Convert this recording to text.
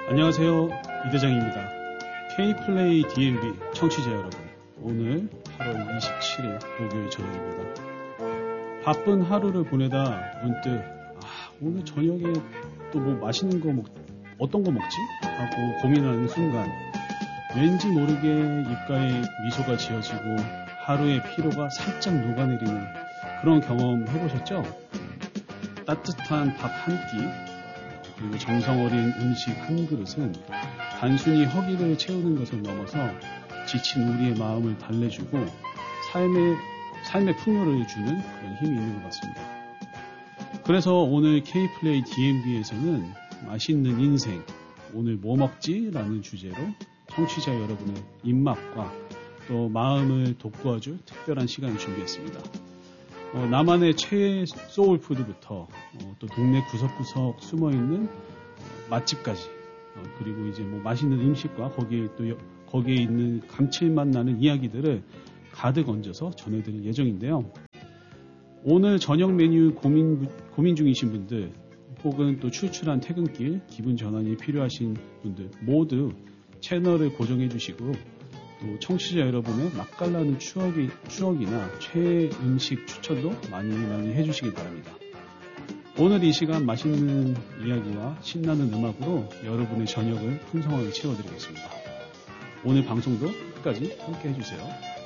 안녕하세요. 이대장입니다. K플레이 DLB 청취자 여러분, 오늘 8월 27일 목요일 저녁입니다. 바쁜 하루를 보내다 문득 오늘 저녁에 또 뭐 맛있는 거 어떤 거 먹지? 하고 고민하는 순간 왠지 모르게 입가에 미소가 지어지고 하루의 피로가 살짝 녹아내리는 그런 경험 해보셨죠? 따뜻한 밥 한 끼, 그리고 정성 어린 음식 한 그릇은 단순히 허기를 채우는 것을 넘어서 지친 우리의 마음을 달래주고 삶의 풍요를 주는 그런 힘이 있는 것 같습니다. 그래서 오늘 K플레이 DMB에서는 맛있는 인생, 오늘 뭐 먹지? 라는 주제로 청취자 여러분의 입맛과 또 마음을 돋구어줄 특별한 시간을 준비했습니다. 나만의 최애 소울푸드부터 또 동네 구석구석 숨어있는 맛집까지, 그리고 이제 뭐 맛있는 음식과 거기에 있는 감칠맛 나는 이야기들을 가득 얹어서 전해드릴 예정인데요. 오늘 저녁 메뉴 고민 중이신 분들, 혹은 또 출출한 퇴근길 기분 전환이 필요하신 분들 모두 채널을 고정해 주시고 또 청취자 여러분의 맛깔나는 추억이나 최애 음식 추천도 많이 해주시길 바랍니다. 오늘 이 시간 맛있는 이야기와 신나는 음악으로 여러분의 저녁을 풍성하게 채워드리겠습니다. 오늘 방송도 끝까지 함께 해주세요.